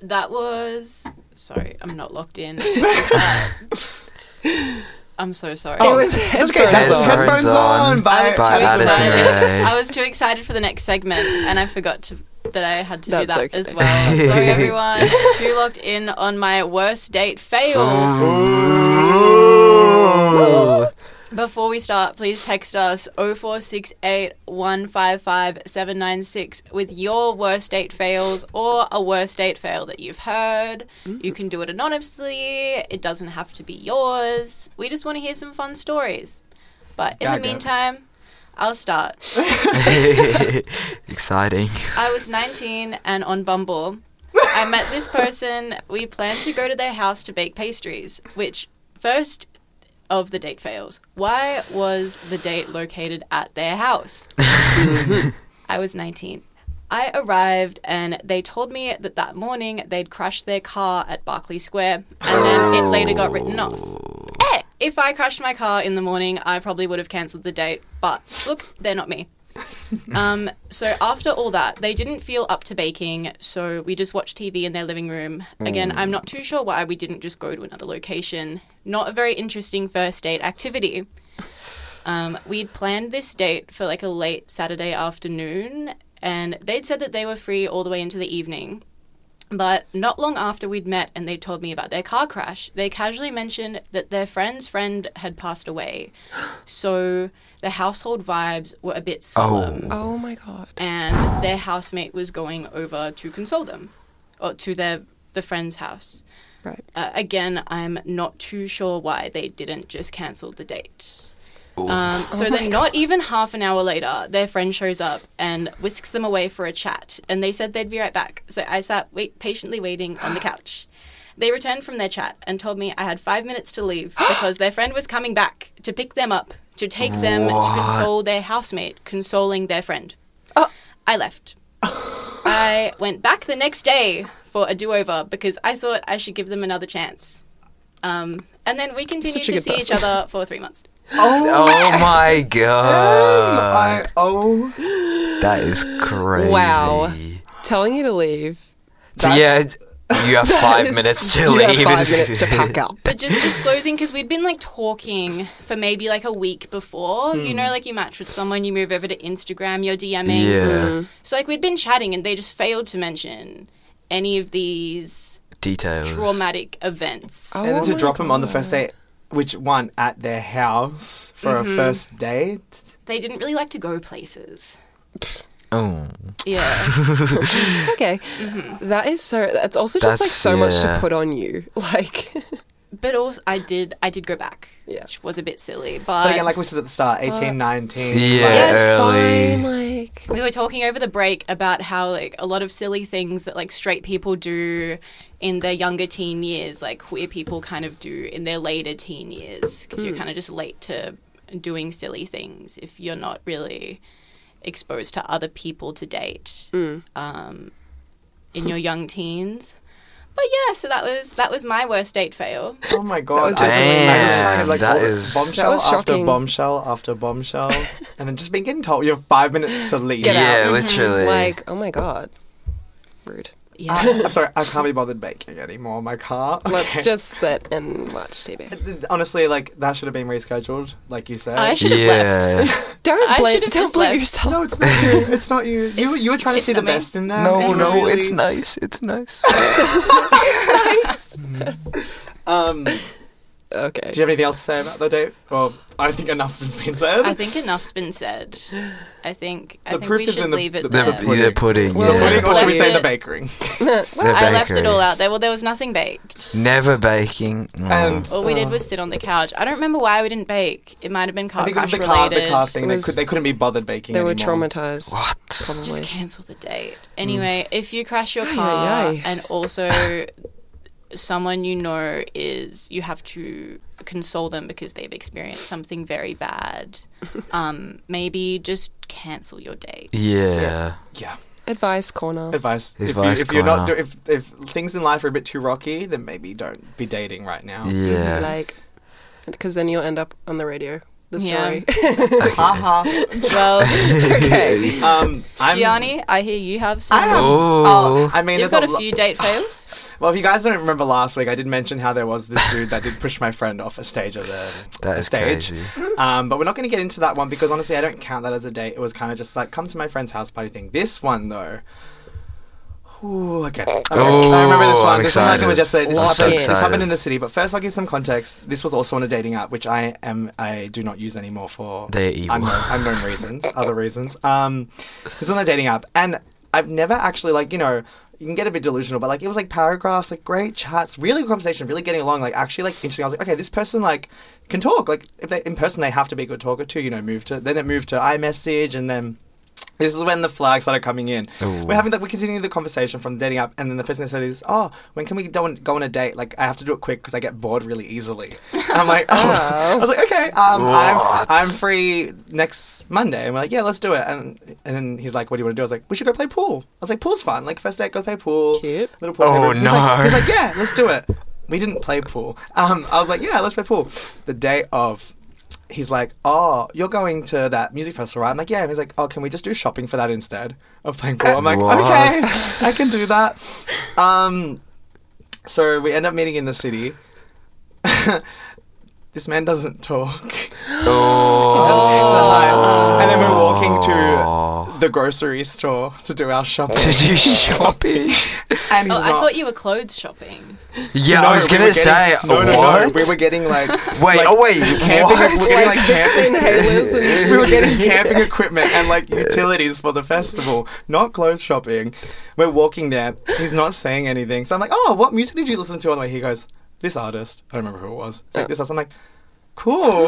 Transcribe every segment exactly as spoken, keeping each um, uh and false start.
That was... Sorry, I'm not locked in. Uh, I'm so sorry. Oh, it was headphones, That's on. headphones on. I By, was too by Addison excited. Rae. I was too excited for the next segment, and I forgot to, that I had to do That's that okay. as well. Sorry, everyone. Too locked in on my worst date fail. Ooh. Before we start, please text us oh four six eight, one five five, seven nine six with your worst date fails or a worst date fail that you've heard. Mm. You can do it anonymously. It doesn't have to be yours. We just want to hear some fun stories. But in Gaga. the meantime, I'll start. Exciting. I was nineteen and on Bumble. I met this person. We planned to go to their house to bake pastries, which first of the date fails. Why was the date located at their house? I was nineteen. I arrived and they told me that that morning they'd crashed their car at Berkeley Square, and then it later got written off. Eh, if I crashed my car in the morning, I probably would have cancelled the date, but look, they're not me. Um, so after all that, they didn't feel up to baking, so we just watched T V in their living room. Again, I'm not too sure why we didn't just go to another location. Not a very interesting first date activity. Um, we'd planned this date for like a late Saturday afternoon, and they'd said that they were free all the way into the evening. But not long after we'd met and they told me about their car crash, they casually mentioned that their friend's friend had passed away. So the household vibes were a bit solemn. Oh my god. And their housemate was going over to console them, or to their the friend's house. Right. Uh, again, I'm not too sure why they didn't just cancel the date. Um, so Oh my then not even half an hour later, their friend shows up and whisks them away for a chat. And they said they'd be right back. So I sat wait, patiently waiting on the couch. They returned from their chat and told me I had five minutes to leave because their friend was coming back to pick them up, to take them What? to console their housemate, consoling their friend. Oh. I left. I went back the next day for a do-over because I thought I should give them another chance. Um, and then we continued Such a to good see each person. other for three months. Oh my god. I, oh, That is crazy. Wow. Telling you to leave. So yeah, you have five is- minutes to you leave. have five minutes to pack up. But just disclosing, because we'd been like talking for maybe like a week before. You know, like you match with someone, you move over to Instagram, you're DMing. Yeah. So like we'd been chatting and they just failed to mention any of these Details. traumatic events. Oh and then to my drop him on the God. first date, which one at their house for a first date? They didn't really like to go places. Oh. Yeah. Okay. That is so... That's also just like That's- so much to yeah. put on you. Like... But also, I did I did go back, Yeah. which was a bit silly. But, But again, like we said at the start, eighteen, nineteen. Yeah, like- Yes, early. Fine, like... we were talking over the break about how like a lot of silly things that like straight people do in their younger teen years, like queer people kind of do in their later teen years, because you're kind of just late to doing silly things if you're not really exposed to other people to date um, in your young teens. But yeah, so that was that was my worst date fail. Oh my god! was I just, I just kind of like Damn, that all- is- bombshell That was after shocking. bombshell after bombshell, and then just being getting told you have five minutes to leave. Get Yeah, out. literally. Like, oh my god. Rude. Yeah. I, I'm sorry, I can't be bothered baking anymore. My car. Let's Okay. just sit and watch T V. Honestly, like that should have been rescheduled, like you said. I should have left. yeah. Don't I blame, should've don't just blame left. yourself. No, it's not you. It's not you. You, It's- you were trying to it's see the not me. best in them. No, and no, really- it's nice. It's nice. Um, do Okay. you have anything else to say about the date? Well, I think enough has been said. I think enough's been said. I think I The think proof we is should in the- leave it the- there. the The, pudding. the pudding, Well, yeah. what's Pudding, or should we Left say the it. bakering? The I left it bakery. all out there. Well, there was nothing baked. Never baking. Oh. And All we did uh, was sit on the couch. I don't remember why we didn't bake. It might have been car I think it was crash the car, the related. car thing. It They, was- could, they couldn't be bothered baking They were anymore. traumatized. What? Probably. Just cancel the date. Anyway, if you crash your Ay, car ay, ay. and also someone you know is, you have to console them because they've experienced something very bad. Um, maybe just cancel your date. Yeah. Yeah. Advice corner. Advice. If, you, Advice if you're not, do, corner. if if things in life are a bit too rocky, then maybe don't be dating right now. Yeah. Like, because then you'll end up on the radio the Yeah. story. Haha. Well, Okay. um, I'm. Gianni, I hear you have some. I have. Ooh. Oh, I mean, You've there's got a lo- few date fails. Well, if you guys don't remember last week, I did mention how there was this dude that did push my friend off a stage of the That a is stage. crazy. Um, but we're not going to get into that one because honestly, I don't count that as a date. It was kind of just like come to my friend's house party thing. This one though. Ooh, okay. okay. Ooh, I remember this one. I'm This one like it was excited. yesterday. This I'm happened, so this happened excited. in the city. But first, I'll give some context. This was also on a dating app, which I am I do not use anymore for They're evil. unknown, unknown reasons, other reasons. Um, this was on a dating app, and I've never actually like you know. You can get a bit delusional, but like it was like paragraphs, like great chats, really good conversation, really getting along, like actually like interesting. I was like, okay, this person like can talk. Like if they in person, they have to be a good talker too. You know, move to then it moved to iMessage, and then this is when the flags started coming in. Ooh. We're having that. We continue the conversation from the dating app, and then the person that said is, "Oh, when can we go on, go on a date? Like I have to do it quick because I get bored really easily." And I'm like, "Oh," I was like, "Okay, um, I'm What? I'm free next Monday." And we're like, "Yeah, let's do it." And and then he's like, "What do you want to do?" I was like, "We should go play pool." I was like, "Pool's fun. Like first date, go play pool." Cute. Little pool Oh, table. He's like, no. he's like, "Yeah, let's do it." We didn't play pool. Um, I was like, "Yeah, let's play pool." The day of. He's like, "Oh, you're going to that music festival, right?" I'm like, "Yeah." And he's like, "Oh, can we just do shopping for that instead of playing pool?" I'm like, What? "Okay, I can do that." Um, so we end up meeting in the city. This man doesn't talk. Oh. And then we're walking to the grocery store to do our shopping. To do shopping. And he's Oh, I not. thought you were clothes shopping. Yeah, No, I was we gonna were getting- say no, no, what? no. We were getting like Wait, like, oh wait, camping. what? We were getting like camping. inhalers and we were getting camping equipment and like utilities for the festival, not clothes shopping. We're walking there. He's not saying anything. So I'm like, "Oh, what music did you listen to on the way?" He goes, "This artist." I don't remember who it was. It's like this artist. I'm like, "Cool."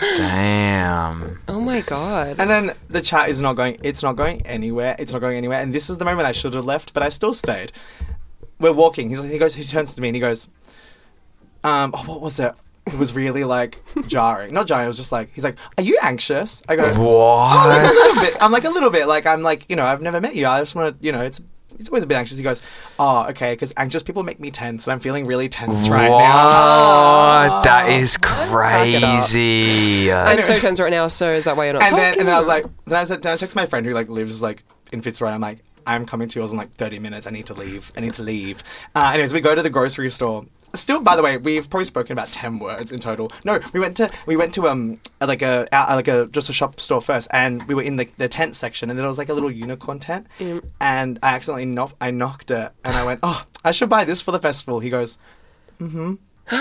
Damn. Oh my god. And then the chat is not going. It's not going anywhere. It's not going anywhere. And this is the moment I should have left, but I still stayed. We're walking. He's, he goes. He turns to me and he goes, "Um, oh, what was it?" It was really like jarring. Not jarring. It was just like he's like, "Are you anxious?" I go, "I'm like a What? little bit." I'm like a little bit. Like I'm like you know I've never met you. I just want to you know it's. He's always a bit anxious. He goes, "Oh, okay, because anxious people make me tense, and I'm feeling really tense right What? now." That is it up. crazy. I'm so tense right now, so is that why you're not And talking? then, and then I was like, then I said, then I texted my friend who like lives like in Fitzroy. I'm like, "I'm coming to yours in like thirty minutes. I need to leave. I need to leave." Uh, anyways, we go to the grocery store. Still, by the way, we've probably spoken about ten words in total. No, we went to we went to um like a out, like a just a shop store first, and we were in the, the tent section, and then there was like a little unicorn tent, Mm. and I accidentally knocked I knocked it, and I went, "Oh, I should buy this for the festival." He goes, "Mm-hmm."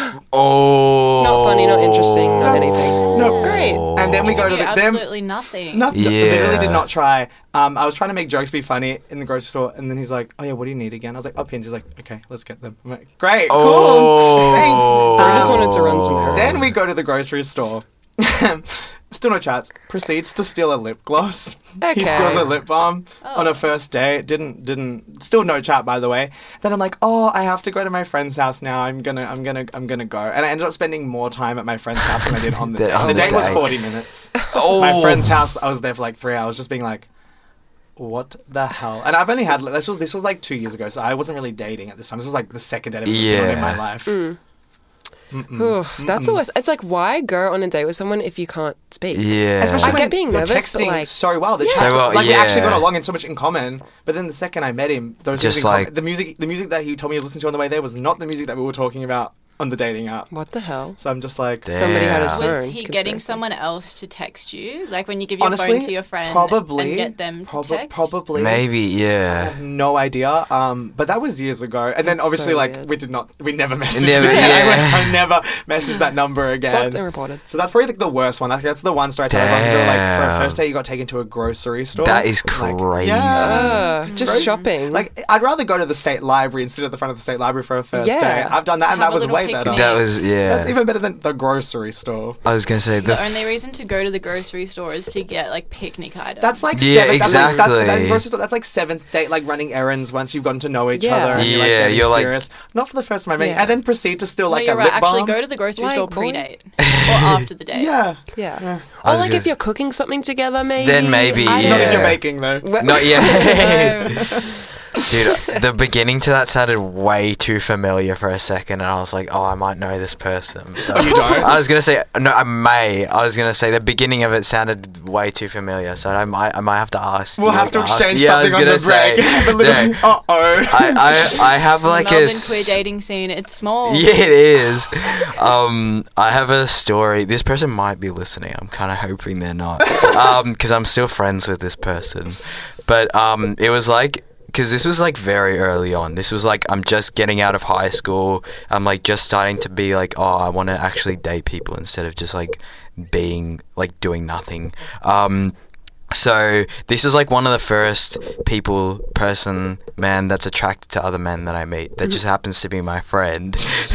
Oh. Not funny, not interesting, not anything. No. Great. And then we go to You the them. absolutely nothing. No, Yeah. literally did not try. Um, I was trying to make jokes be funny in the grocery store, and then he's like, "Oh yeah, what do you need again?" I was like, "Oh, pins." He's like, "Okay, let's get them." I'm like, "Great, cool, Oh. thanks." I just Um, wanted to run some errands. Then we go to the grocery store. Still no chats. Proceeds to steal a lip gloss. He Okay. steals a lip balm Oh. on a first date. Didn't didn't. Still no chat, by the way. Then I'm like, "Oh, I have to go to my friend's house now. I'm gonna I'm gonna I'm gonna go." And I ended up spending more time at my friend's house than I did on the Than date. on The the date was date. forty minutes. Oh. My friend's house, I was there for like three hours, just being like, "What the hell?" And I've only had this was this was like two years ago, so I wasn't really dating at this time. This was like the second date I've ever been on in my Yeah. life. Mm. Mm-mm. Ooh, that's the Mm-mm. worst. It's like, why go on a date with someone if you can't speak? Yeah. Especially I when get being you're nervous, but, texting like- so well. The Yeah. chats So were- well, like we actually yeah. got along and so much in common. But then the second I met him, those Just things in com- like- the music, the music that he told me he was listening to on the way there was not the music that we were talking about on the dating app. What the hell? So I'm just like, Damn. Somebody had his Was Was phone. he Conspiracy. getting someone else to text you? Like when you give your honestly, phone to your friend probably and get them to prob- text? probably Maybe, I yeah. have no idea. Um, but that was years ago. And then That's obviously, so like, weird. we did not, we never messaged Never- again. I, yeah. went- I never messaged that number again. Blocked and reported. So that's probably like the worst one. That's, that's the one story I tell everyone. 'Cause they were like, for a Damn. first date, you got taken to a grocery store. That is Like, crazy. yeah. Uh, just Right? shopping. Like, I'd rather go to the state library and sit at the front of the state library for a first Yeah. date. I've done that, and Have that a was little way better. picnic. That was, yeah. That's even better than the grocery store. I was gonna say, the The f- only reason to go to the grocery store is to get like picnic items. That's like Yeah, seven, that's like- that's, that exactly. grocery store, that's like seventh date, like running errands once you've gotten to know each Yeah. other. And you're, like, Yeah, getting you're, like- serious. Not for the first time I met you. Yeah. And then proceed to steal no, like you're a right. lip Actually, balm. go to the grocery Like, store boy. pre-date or after the date. Yeah. yeah. Yeah. I Or was like gonna- if you're cooking something together, maybe. Then maybe, I don't yeah. Not if you're know. baking though. Wh- Not yet. No. Dude, the beginning to that sounded way too familiar for a second, and I was like, oh, I might know this person. Oh, you don't? I was going to say, no, I may. I was going to say the beginning of it sounded way too familiar, so I might I might have to ask. We'll you have to after. exchange Yeah, I was something on gonna the break. say, Have a little, yeah. uh-oh. I, I, I have like the a... Melbourne s- queer dating scene. It's small. Yeah, it is. Um, I have a story. This person might be listening. I'm kind of hoping they're not, because I'm still friends with this person. But um, it was like, because this was like very early on. This was like I'm just getting out of high school. I'm like just starting to be like, oh, I want to actually date people instead of just like being like doing nothing. Um, So this is like one of the first people, person, man that's attracted to other men that I meet. That just happens to be my friend.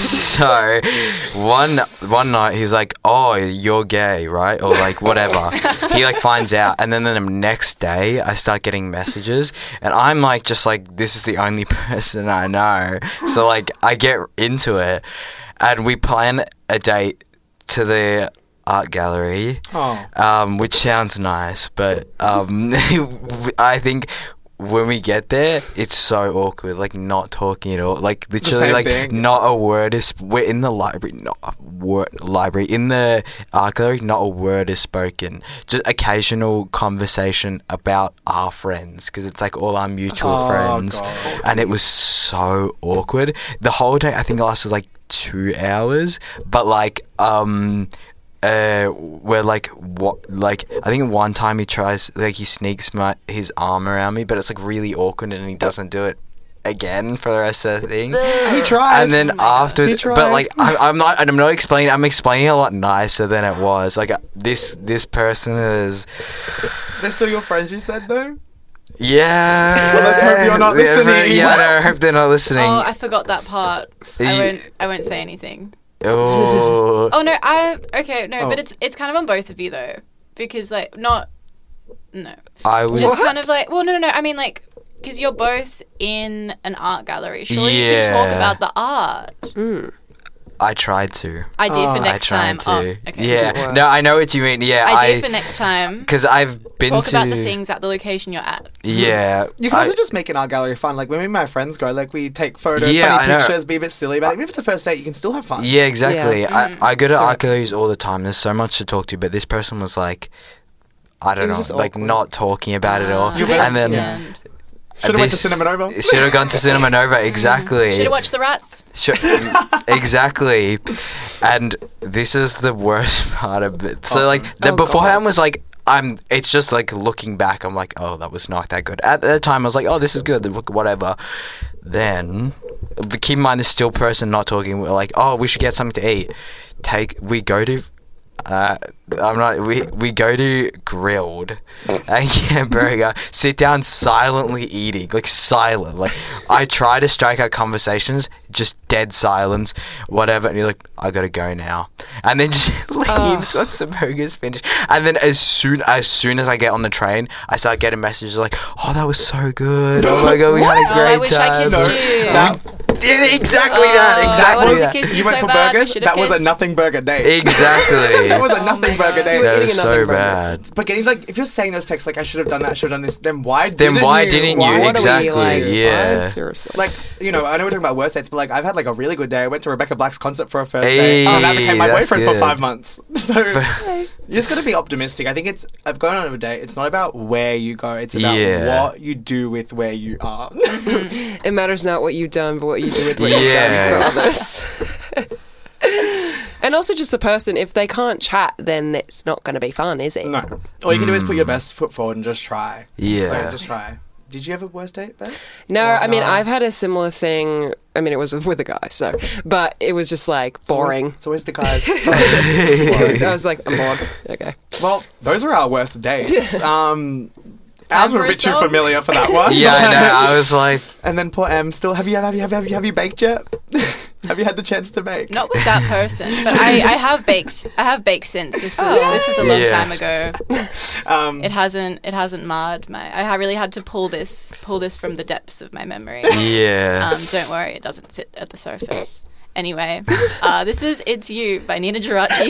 So one one night he's like, "Oh, you're gay, right?" Or like whatever. He like finds out, and then the next day I start getting messages, and I'm like, just like, this is the only person I know. So like I get into it, and we plan a date to the art gallery, Oh. um, which sounds nice, but um, I think when we get there, it's so awkward, like not talking at all, like literally, same like thing. not a word is. We're in the library, not a word library in the art gallery. Not a word is spoken. Just occasional conversation about our friends, because it's like all our mutual Oh, friends, God. and it was so awkward. The whole day, I think it lasted like two hours, but like um. Uh, where like what like I think one time he tries like he sneaks my his arm around me, but it's like really awkward, and he doesn't do it again for the rest of the thing. He tried. And then Oh my God. afterwards, He tried. but like I, I'm not, and I'm not explaining. I'm explaining a lot nicer than it was. Like uh, this this person is, They're still your friends, you said, though? yeah. Well, let's hope you're not Yeah, but- listening. Yeah, no, I hope they're not listening. Oh, I forgot that part. I Ye- won't. I won't say anything. Oh. Oh no, I okay no, Oh. but it's it's kind of on both of you though, because like not no, I was. just kind of like well no no no. I mean like because you're both in an art gallery. Surely you can talk Yeah. about the art. Mm. I tried to. I do Oh. for I next tried time. to. Oh, okay. Yeah. Wow. No, I know what you mean. Yeah. I do for next time. Because I've been Talk to. about the things at the location you're at. Yeah. You can also I- just make an art gallery fun. Like when me and my friends go, like we take photos, Yeah, funny I know. pictures, be a bit silly about it. Even if it's a first date, you can still have fun. Yeah, exactly. Yeah. I, I go to So- art galleries all the time. There's so much to talk to, but this person was like, I don't It was know, just like awkward. not talking about it all. Ah, You I and then understand. Should have went to Cinema Nova. Should have gone to Cinema Nova, exactly. Should have watched the Rats. Should- exactly. And this is the worst part of it. So Oh. like the Oh, beforehand God. was like I'm it's just like looking back I'm like, oh, that was not that good. At the time I was like, oh, this is good, whatever. Then but keep in mind this still person not talking, we're like, oh, we should get something to eat. Take we go to uh, I'm not. We we go to Grilled and get a burger. Sit down, silently eating, like silent. Like I try to strike out conversations, just dead silence, whatever. And you're like, I gotta go now, and then just leaves once the burger's finished. And then as soon as soon as I get on the train, I start getting messages like, "Oh, that was so good. Oh my god, we had a Oh, great I wish time." I kissed No, you. that- Yeah, exactly that. Oh, I Exactly wanted to that. kiss you You went so for bad, we burgers. should've That was a kissed. nothing burger date. Exactly. That was a Oh nothing my burger God. date. That Eating was a so nothing burger. bad. But getting like, if you're saying those texts like, I should have done that, I should have done this, then why Then didn't why you? didn't Why- you? What are we, Exactly, like, yeah. what? Seriously. Like, you know, I know we're talking about worst dates, but like, I've had like a really good day. I went to Rebecca Black's concert for a first Hey, date, and that became my that's boyfriend for good. five months. So you just got to be optimistic. I think it's, I've gone on a date. It's not about where you go. It's about Yeah. what you do with where you are. It matters not what you've done, but what you do with what Yeah. you've done for others. And also just the person, if they can't chat, then it's not going to be fun, is it? No. All you can do is put your best foot forward and just try. Yeah. So just try. Did you have a worst date, babe? No, Or I mean, no? I've had a similar thing. I mean, it was with a guy, so. But it was just like It's always- boring. It's always the guys. It was- I was like, I'm bored. Okay. Well, those were our worst dates. Um, Time ours were for a a bit too song. familiar for that one. Yeah, I know. I was like, And then poor Em still. Have you have you have you have you, have you baked yet? Have you had the chance to bake? Not with that person, but I, I have baked. I have baked since. This was this was a long Yeah. time ago. Um, It hasn't it hasn't marred my. I really had to pull this pull this from the depths of my memory. yeah. Um, don't worry, it doesn't sit at the surface. Anyway, uh, this is "It's You" by Nina Geraci